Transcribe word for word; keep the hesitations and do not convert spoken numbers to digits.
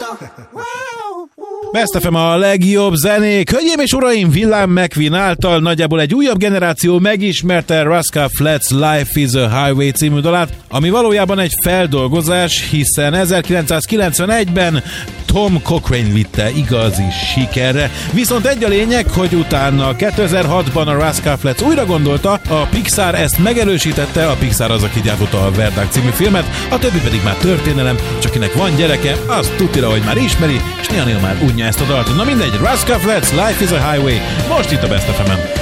Best ef em a legjobb zenék. Hölgyeim és uraim, Willem McQueen által nagyjából egy újabb generáció megismerte Rascal Flatts Life is a Highway című dalát, ami valójában egy feldolgozás, hiszen ezerkilencszázkilencvenegyben Tom Cochrane vitte igazi sikerre. Viszont egy a lényeg, hogy utána kétezer-hatban a Rascal Flatts újra gondolta, a Pixar ezt megerősítette, a Pixar az, aki gyártotta a Verdág című filmet, a többi pedig már történelem, csak akinek van gyereke, az tutira, hogy már ismeri, és néha-néha már unja ezt a dalt. Na mindegy, Rascal Flatts Life is a Highway, most itt a Best ef emen.